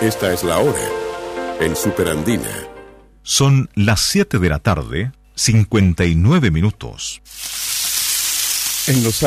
Esta es la hora en Superandina. Son las 7 de la tarde, 59 minutos. En los